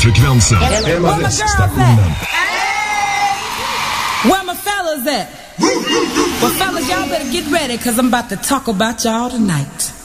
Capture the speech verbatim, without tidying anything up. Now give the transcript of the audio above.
Frekvensen. Stationen. Where my fellas at? Well, fellas, y'all better get ready, cause I'm about to talk about y'all tonight.